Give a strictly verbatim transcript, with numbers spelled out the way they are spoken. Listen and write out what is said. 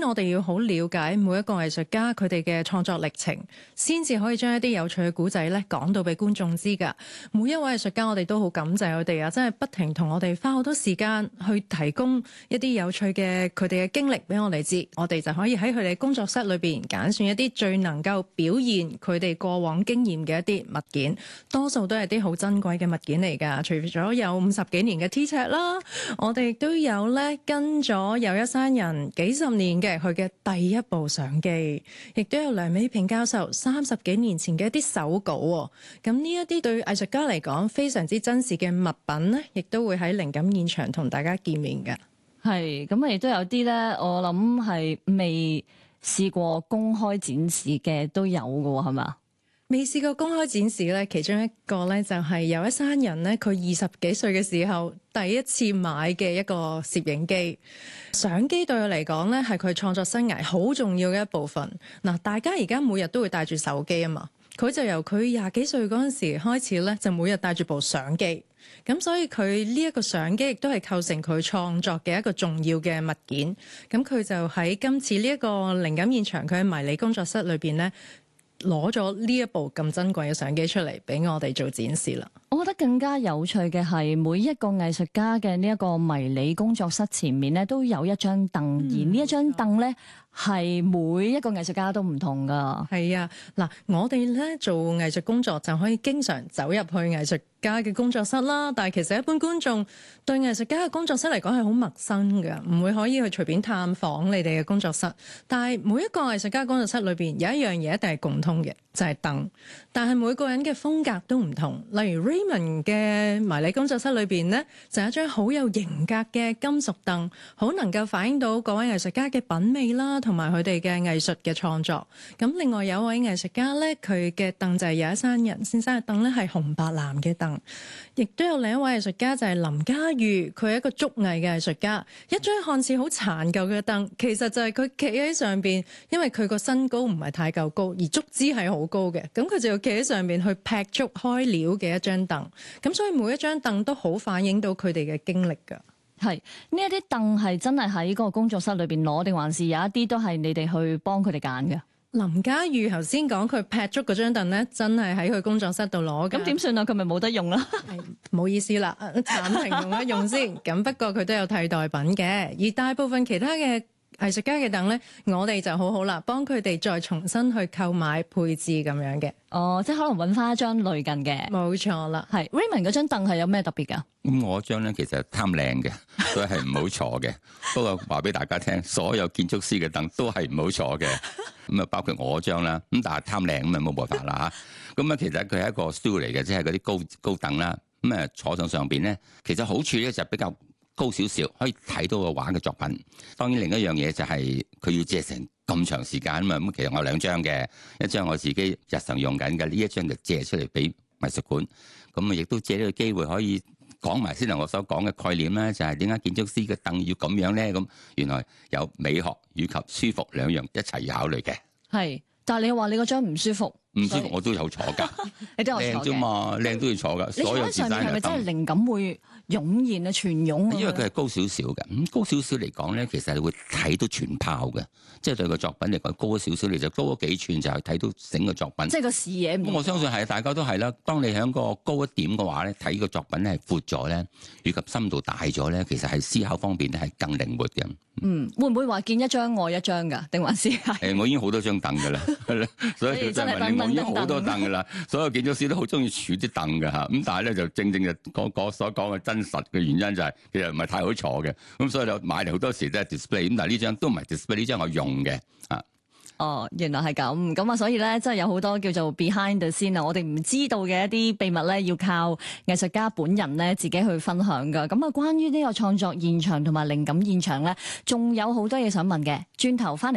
我哋要好了解每一個藝術家佢哋嘅創作歷程，先至可以將一啲有趣嘅故仔咧講到俾觀眾知㗎。每一位藝術家我哋都好感謝佢哋啊，真係不停同我哋花好多時間去提供一啲有趣嘅佢哋嘅經歷俾我哋知，我哋就可以喺佢哋工作室裏邊揀選一啲最能夠表現佢哋過往經驗嘅一啲物件，多數都係啲好珍貴嘅物件嚟㗎。除咗有五十幾年嘅 T 尺啦，我哋亦都有咧跟咗又一山人幾十年嘅佢嘅第一部相機，亦都有梁美萍教授三十幾年前嘅一啲手稿喎。咁呢一啲對藝術家嚟講非常之真實嘅物品咧，亦都會喺靈感現場同大家見面嘅。 係咁啊，亦都有啲咧，我諗係未試過公開展示嘅都有㗎喎，係嘛？ 未試過公開展示咧，其中一個咧就係有一山人咧，佢二十幾歲嘅時候第一次買嘅一個攝影機。相機對佢嚟講咧，係佢創作生涯好重要嘅一部分。嗱，大家而家每日都會帶住手機啊嘛，佢就由佢廿幾歲嗰陣時開始咧，就每日帶住部相機。咁所以佢呢一個相機亦都係構成佢創作嘅一個重要嘅物件。咁佢就喺今次呢一個靈感現場，佢喺迷你工作室裏邊咧，攞咗呢一部咁珍貴嘅相機出嚟俾我哋做展示啦。 我覺得更加有趣嘅係每一個藝術家嘅呢一個迷你工作室前面咧都有一張凳，嗯、而呢一張凳咧係每一個藝術家都唔同噶。 係啊，嗱，我哋咧做藝術工作就可以經常走入去藝術家嘅工作室啦，但係其實一般觀眾對藝術家嘅工作室嚟講係好陌生嘅，唔會可以去隨便探訪你哋嘅工作室。但係每一個藝術家工作室裏邊有一樣嘢一定係共通嘅，就係凳。但係每個人嘅風格都唔同，例如 Raymond 嘅迷你工作室裏邊呢，就有一張好有型格嘅金屬凳，好能夠反映到各位藝術家嘅品味啦，同埋佢哋嘅藝術嘅創作。咁另外有一位藝術家呢，佢嘅凳就係有一山人先生嘅凳呢，係紅白藍嘅凳。亦都有另一位藝術家就係林家裕，佢係一個竹藝嘅藝術家。一張看似好殘舊嘅凳，其實就係佢企喺上邊，因為佢個身高唔係太夠高，而竹枝係好高嘅，咁佢就要企喺上邊去劈竹開料嘅一張凳。咁所以每一張凳都好反映到佢哋嘅經歷㗎。 係呢一啲凳係真係喺嗰個工作室裏邊攞，定還是有一啲都係你哋去幫佢哋揀嘅？ 林家裕頭先講佢劈竹嗰張凳咧，真係喺佢工作室度攞嘅。 咁點算啊？佢咪冇得用啦？ 冇意思啦，暫停用一用先。咁不過佢都有替代品嘅，而大部分其他嘅藝術家嘅凳咧，我哋就好好啦，幫佢哋再重新去購買配置咁樣嘅。 哦，即係可能揾翻一張類近嘅。 冇錯啦。 係 Raymond 嗰張凳係有咩特別㗎？ 咁我張咧其實貪靚嘅，所以係唔好坐嘅。不過話俾大家聽，所有建築師嘅凳都係唔好坐嘅。咁啊，包括我張啦。咁但係貪靚咁啊，冇辦法啦嚇。咁啊，其實佢係一個 stool 嚟嘅，即係嗰啲高高凳啦。咁啊，坐上上邊咧，其實好處咧就比較高少少，可以睇到個畫嘅作品。當然另一樣嘢就係佢要借成咁長時間啊嘛。咁其實我有兩張嘅，一張我自己日常用緊嘅，呢一張就借出嚟俾美術館。咁啊，亦都借呢個機會可以講埋先頭我所講嘅概念咧，就係點解建築師嘅凳要咁樣咧？咁原來有美學以及舒服兩樣一齊考慮嘅。 係，但係你話你嗰張唔舒服， 唔舒服我都有坐㗎。 你都有坐嘅。靚啫嘛，靚都要坐㗎。所有你坐喺上面係咪真係靈感會湧現啊？全湧啊！ 因為佢係高少少嘅，咁高少少嚟講咧，其實係會睇到全泡嘅，即係對個作品嚟講高少少，你就高咗幾寸就係睇到整個作品。 即係個視野唔同。 咁我相信係大家都係啦。當你喺個高一點嘅話咧，睇個作品咧係闊咗咧，以及深度大咗咧，其實係思考方面咧係更靈活嘅。 嗯，會唔會話見一張愛一張㗎？定還是係？ 誒，我已經好多張凳㗎啦，所以真係問你，我已經好多凳㗎啦。所有建築師都好中意儲啲凳㗎嚇。咁但係咧就正正就講講所講嘅真實嘅原因就係其實唔係太好坐嘅。咁所以就買嚟好多時都係 display。咁但係呢張都唔係 display，呢張我用嘅啊。 哦，原來係咁，咁啊，所以咧，真係有好多叫做 behind the scene啊，我哋唔知道嘅一啲秘密咧，要靠藝術家本人咧自己去分享噶。咁啊，關於呢個創作現場同埋靈感現場咧，仲有好多嘢想問嘅，轉頭翻嚟。